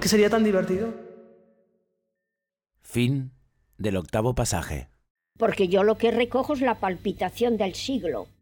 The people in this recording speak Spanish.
que sería tan divertido. Fin del 8º pasaje. Porque yo lo que recojo es la palpitación del siglo.